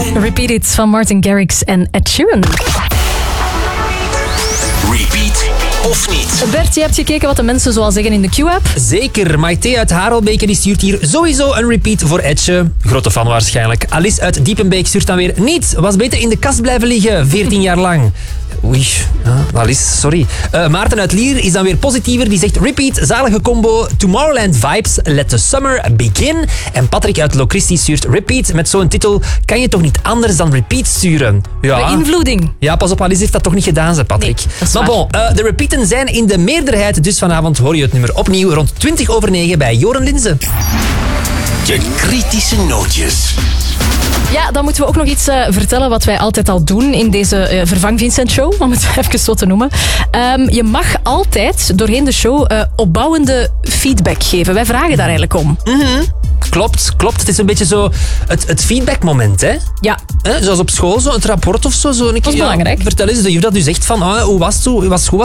Repeat It van Martin Garrix en Ed Sheeran. Repeat of niet? Bert, je hebt gekeken wat de mensen zoal zeggen in de Q-app. Zeker. Maite uit Harelbeke die stuurt hier sowieso een repeat voor Edje. Grote fan waarschijnlijk. Alice uit Diepenbeek stuurt dan weer niet. Was beter in de kast blijven liggen, 14 jaar lang. Oei, Alice, sorry. Maarten uit Lier is dan weer positiever. Die zegt repeat, zalige combo, Tomorrowland vibes, let the summer begin. En Patrick uit Locristi stuurt repeat met zo'n titel. Kan je toch niet anders dan repeat sturen? Ja. Beïnvloeding. Ja, pas op, Alice heeft dat toch niet gedaan, ze Patrick. Nee, dat is maar bon, de repeaten zijn in de meerderheid. Dus vanavond hoor je het nummer opnieuw rond 20:09 bij Joren Linzen. De kritische nootjes. Ja, dan moeten we ook nog iets vertellen wat wij altijd al doen in deze Vervang Vincent show, om het even zo te noemen. Je mag altijd doorheen de show opbouwende feedback geven. Wij vragen daar eigenlijk om. Klopt. Het is een beetje zo het feedbackmoment, hè? Ja. Zoals op school, zo het rapport of zo. Dat is belangrijk. Vertel eens, de juf dat u zegt van, hoe was het? Hoe was het goed?